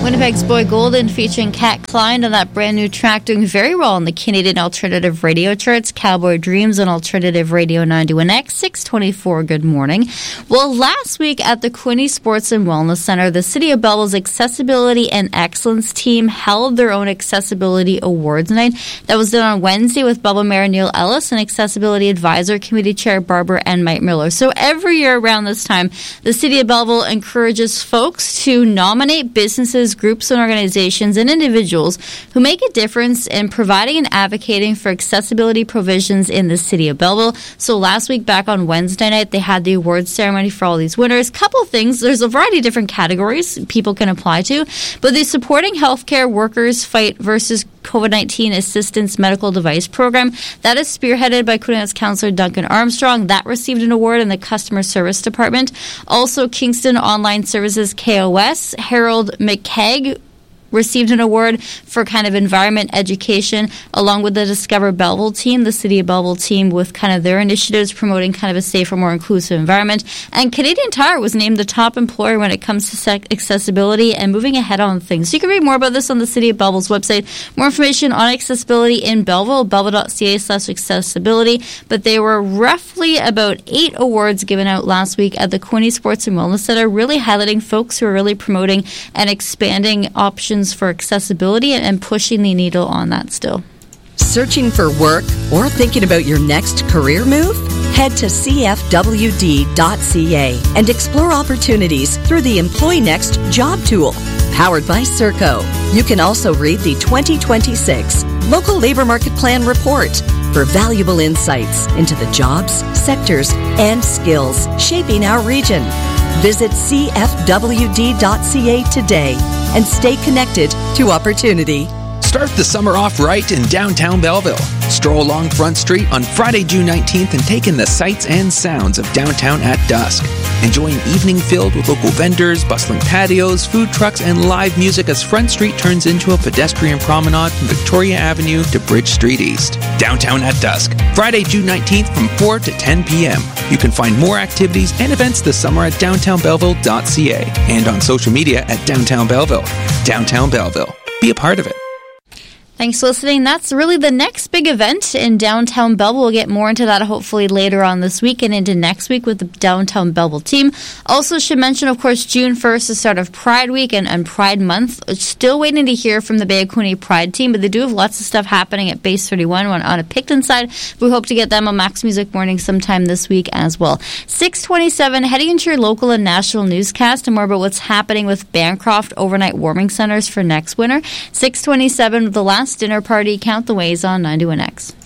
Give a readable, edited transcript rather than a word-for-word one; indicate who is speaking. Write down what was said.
Speaker 1: Winnipeg's Boy Golden featuring Kat Klein on that brand new track, doing very well on the Canadian Alternative Radio charts. Cowboy Dreams on Alternative Radio 91X, 624. Good morning. Well, last week at the Quinte Sports and Wellness Center, the City of Belleville's Accessibility and Excellence team held their own Accessibility Awards night. That was done on Wednesday with Belleville Mayor Neil Ellis and Accessibility Advisor Committee Chair Barbara and Mike Miller. So every year around this time, the City of Belleville encourages folks to nominate businesses, groups and organizations and individuals who make a difference in providing and advocating for accessibility provisions in the City of Belleville. So last week, back on Wednesday night, they had the awards ceremony for all these winners. Couple things. There's a variety of different categories people can apply to, but the Supporting Healthcare Workers Fight versus COVID-19 Assistance Medical Device Program, that is spearheaded by Quinte Arts Councillor Duncan Armstrong. That received an award in the Customer Service Department. Also, Kingston Online Services KOS, Harold McKegg received an award for kind of environment education, along with the Discover Belleville team, the City of Belleville team, with kind of their initiatives promoting kind of a safer, more inclusive environment. And Canadian Tire was named the top employer when it comes to accessibility and moving ahead on things. So you can read more about this on the City of Belleville's website. More information on accessibility in Belleville, belleville.ca/accessibility. But there were roughly about 8 awards given out last week at the Quinte Sports and Wellness Center, really highlighting folks who are really promoting and expanding options for accessibility and pushing the needle on that still.
Speaker 2: Searching for work or thinking about your next career move? Head to cfwd.ca and explore opportunities through the Employ Next job tool, powered by Serco. You can also read the 2026 Local Labor Market Plan Report for valuable insights into the jobs, sectors, and skills shaping our region. Visit cfwd.ca today and stay connected to opportunity.
Speaker 3: Start the summer off right in downtown Belleville. Stroll along Front Street on Friday, June 19th and take in the sights and sounds of downtown at dusk. Enjoy an evening filled with local vendors, bustling patios, food trucks, and live music as Front Street turns into a pedestrian promenade from Victoria Avenue to Bridge Street East. Downtown at dusk, Friday, June 19th from 4 to 10 p.m. You can find more activities and events this summer at downtownbelleville.ca and on social media at Downtown Belleville. Downtown Belleville. Be a part of it.
Speaker 1: Thanks for listening. That's really the next big event in downtown Belleville. We'll get more into that hopefully later on this week and into next week with the downtown Belleville team. Also should mention, of course, June 1st, the start of Pride Week and Pride Month. Still waiting to hear from the Bay of Quinte Pride team, but they do have lots of stuff happening at Base 31 on a Picton side. We hope to get them on Max Music Morning sometime this week as well. 6:27, heading into your local and national newscast and more about what's happening with Bancroft overnight warming centers for next winter. 6:27, the last dinner party. Count the ways on 91X.